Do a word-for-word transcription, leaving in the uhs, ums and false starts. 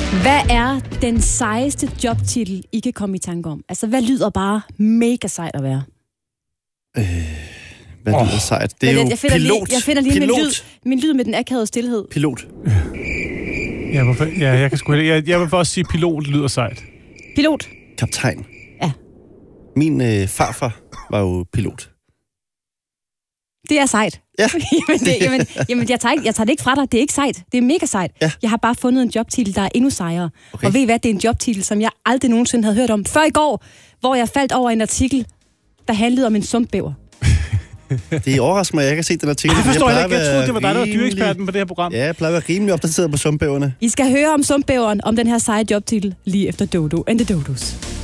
Hvad er den sejeste jobtitel, I kan komme i tanke om? Altså, hvad lyder bare mega sejt at være? Øh, hvad lyder oh. sejt? Det er jeg, jo jeg finder pilot. Lige, jeg finder lige pilot. min lyd, min lyd med den akavede stillhed. Pilot. Ja, hvorfor? ja jeg kan sgu jeg, jeg vil også sige, pilot lyder sejt. Pilot? Kaptajn. Ja. Min øh, farfar var jo pilot. Det er sejt. Ja. jamen, det, jamen, jamen jeg, tager ikke, jeg tager det ikke fra dig. Det er ikke sejt. Det er mega sejt. Ja. Jeg har bare fundet en jobtitel, der er endnu sejere. Okay. Og ved I hvad? Det er en jobtitel, som jeg aldrig nogensinde havde hørt om. Før i går, hvor jeg faldt over en artikel, der handlede om en sumpbæver. Det overrasker mig, at jeg ikke har set den artikel. Jeg forstår jeg ikke. Jeg troede, det var dig, der var dyreeksperten på det her program. Ja, jeg plejer at være rimelig opdateret på sumpbæverne. I skal høre om sumpbæveren, om den her seje jobtitel, lige efter Dodo and the Dodos.